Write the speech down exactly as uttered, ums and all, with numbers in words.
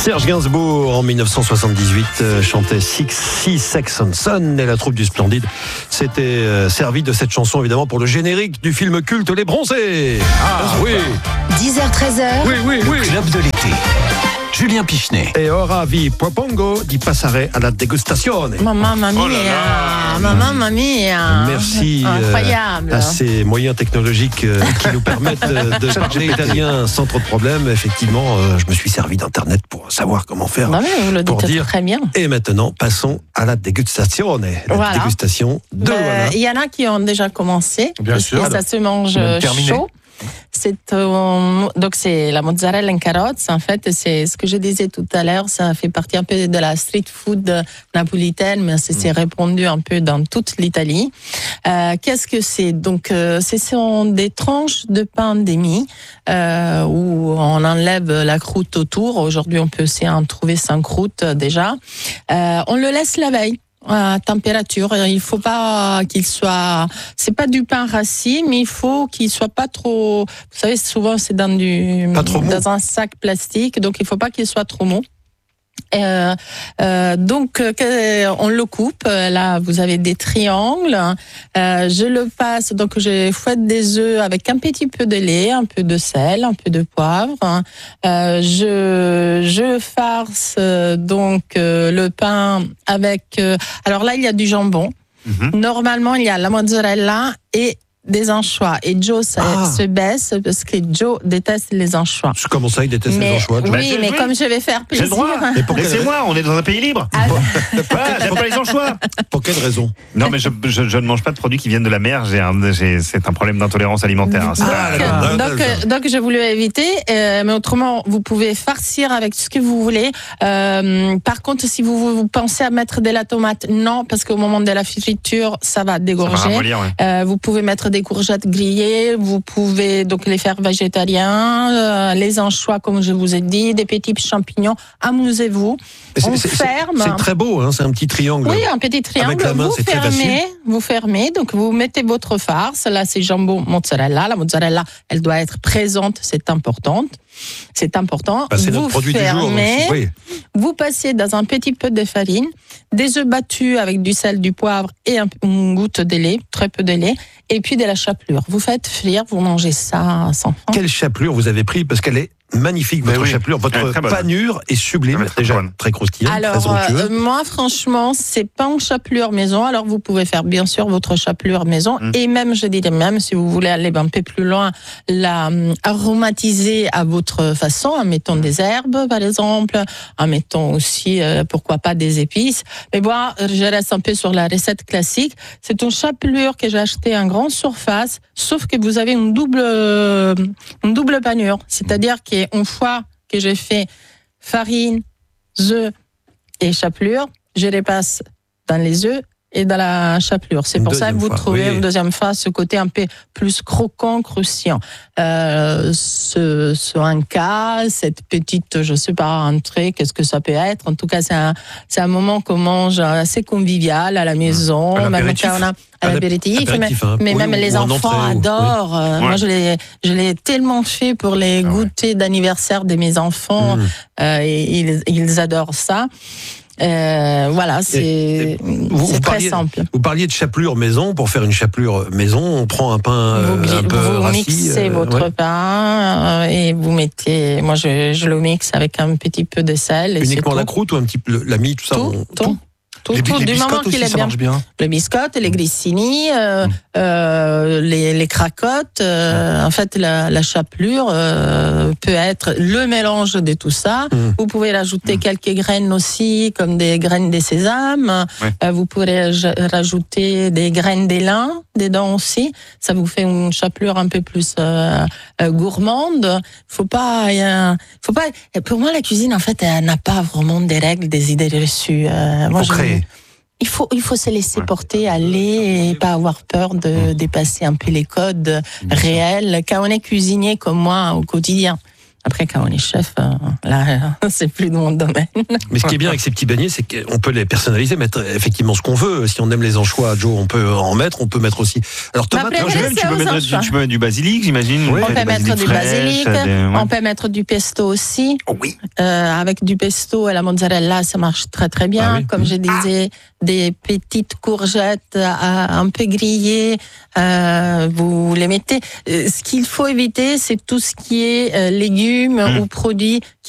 Serge Gainsbourg, en dix-neuf cent soixante-dix-huit, euh, chantait Six Six Saxon Son, et la troupe du Splendide s'était euh, servi de cette chanson évidemment pour le générique du film culte Les Bronzés. Ah oui. dix heures treize heures. Oui, oui, oui. Club de l'été. Julien Pichenet. Et ora vi propongo di passare alla degustazione. Mamma mia, Oh là là. mamma mia. Merci euh, Incroyable. à ces moyens technologiques euh, qui nous permettent euh, de parler italien sans trop de problèmes. Effectivement, euh, je me suis servi d'internet pour savoir comment faire. Non mais vous le pour dites dire. très bien. Et maintenant, passons à la degustazione. La Voilà. dégustation de Ben, voilà. il y en a qui ont déjà commencé. Bien parce sûr. que ça se mange Même terminé. chaud. C'est euh, donc c'est la mozzarella en carotte. En fait, c'est ce que je disais tout à l'heure. Ça fait partie un peu de la street food napolitaine, mais c'est s'est répandu un peu dans toute l'Italie. Euh, qu'est-ce que c'est? Donc, euh, ce sont des tranches de pain de mie euh, où on enlève la croûte autour. Aujourd'hui, on peut aussi en trouver sans croûte euh, déjà. Euh, on le laisse la veille à température. Il faut pas qu'il soit, c'est pas du pain rassis, mais il faut qu'il soit pas trop, vous savez, souvent c'est dans du, Pas trop mou. dans un sac plastique, donc il faut pas qu'il soit trop mou. Euh, euh, donc euh, on le coupe. Là, vous avez des triangles. Euh, je le passe. Donc je fouette des œufs avec un petit peu de lait, un peu de sel, un peu de poivre. Euh, je je farce euh, donc euh, le pain avec. Euh, alors là, il y a du jambon. Mhm. Normalement, il y a la mozzarella et des anchois. Et Joe ça, Ah. se baisse parce que Joe déteste les anchois. Comment ça, il déteste les Mais, anchois Joe? Bah, oui, c'est- mais oui. comme je vais faire J'ai le plaisir. droit. Mais pour quelle, Laissez-moi, on est dans un pays libre. Ah, Voilà, j'aime pas les anchois. pour quelle raison? Non, mais je, je, je ne mange pas de produits qui viennent de la mer. J'ai un, j'ai, c'est un problème d'intolérance alimentaire. hein. C'est donc, pas- d'accord. euh, d'accord. donc, euh, donc, je voulais éviter, euh, mais autrement, vous pouvez farcir avec ce que vous voulez. Euh, par contre, si vous, vous pensez à mettre de la tomate, non, parce qu'au moment de la friture, ça va ça va dégorger. ramollir, ouais. Euh, vous pouvez mettre des courgettes grillées, vous pouvez donc les faire végétariens, euh, les anchois comme je vous ai dit, des petits champignons. Amusez-vous. Mais On c'est- c'est- ferme. C'est très beau, hein, c'est un petit triangle. Oui, un petit triangle. Avec la main, vous c'est très facile. fermez, vous fermez. Donc vous mettez votre farce. Là, c'est jambon mozzarella. La mozzarella, elle doit être présente. C'est important. C'est important. Bah, c'est vous notre produit du jour. donc fermez. c'est- oui. Vous passez dans un petit peu de farine, des œufs battus avec du sel, du poivre et un- une goutte de lait, très peu de lait, et puis de la chapelure. Vous faites frire, vous mangez ça sans faim. Quelle chapelure vous avez pris? Parce qu'elle est magnifique, Mais votre oui, chapelure. elle est Votre très bonne. panure est sublime. Elle est très Déjà bonne. très croustillante, très Alors, onctueuse. euh, moi, franchement, c'est pas en chapelure maison. Alors, vous pouvez faire, bien sûr, votre chapelure maison. Mm. Et même, je dirais même, si vous voulez aller un peu plus loin, la hum, aromatiser à votre façon, en mettant des herbes, par exemple, en mettant aussi, euh, pourquoi pas, des épices. Mais moi, je reste un peu sur la recette classique. C'est une chapelure que j'ai achetée en grande surface, sauf que vous avez une double, euh, une double panure. C'est-à-dire qu'une fois que j'ai fait farine, œufs et chapelure, je les passe dans les œufs et dans la chapelure. C'est Une pour ça que deuxième vous fois, trouvez oui. une deuxième fois ce côté un peu plus croquant, croustillant. Euh, ce, ce un cas, cette petite, je sais pas, entrée, qu'est-ce que ça peut être? En tout cas, c'est un, c'est un moment qu'on mange assez convivial à la maison, À même l'apéritif. quand on a à l'apéritif, mais, Apéritif, hein. mais Oui, même ou- les ou en enfants entrée, ou- adorent. Euh, Ouais. Moi, je l'ai, je l'ai tellement fait pour les Ah ouais. goûters d'anniversaire de mes enfants. Mmh. Euh, et ils, ils adorent ça. Euh, voilà, c'est, vous- vous c'est très parliez- simple. Vous parliez de chapelure maison. Pour faire une chapelure maison, on prend un pain euh, Vous, un peu vous rassis, mixez euh, votre ouais. pain euh, et vous mettez. Moi, je, je le mixe avec un petit peu de sel. Et Uniquement c'est la tout. croûte ou un petit peu le- la mie, tout ça Tout, on- tout. Tout, Les, tout, les du moment biscottes qu'il aussi, est ça bien. marche bien. Le biscotte, les grissini, euh, Mm. euh, les, les cracottes. euh, en fait, la, la chapelure euh, peut être le mélange de tout ça. Mm. Vous pouvez rajouter Mm. quelques graines aussi, comme des graines de sésame. Ouais. Euh, vous pourrez ja- rajouter des graines d'élan dedans aussi. Ça vous fait une chapelure un peu plus euh, euh, gourmande. Faut pas, euh, faut pas. Pour moi, la cuisine, en fait, elle n'a pas vraiment des règles, des idées reçues. Euh, moi, Faut je- créer. il faut, il faut se laisser Ouais. porter, aller et pas avoir peur de Mmh. dépasser un peu les codes réels quand on est cuisinier comme moi au quotidien. Après, quand on est chef, euh, là, c'est plus de mon domaine. Mais ce qui est bien avec ces petits beignets, c'est qu'on peut les personnaliser, mettre effectivement ce qu'on veut. Si on aime les anchois, Joe, on peut en mettre, on peut mettre aussi. Alors tomate, Ma Non, je sais même, tu, peux mettre, du- anchois. tu peux mettre du basilic, j'imagine. Oui. On peut mettre du basilic, fraîches, des- ouais. on peut mettre du pesto aussi. Oh oui. Euh, avec du pesto et la mozzarella, ça marche très très bien. Ah oui. Comme je disais, des petites courgettes euh, un peu grillées, euh, vous les mettez. Euh, Ce qu'il faut éviter, c'est tout ce qui est euh, légumes Mm. ou produits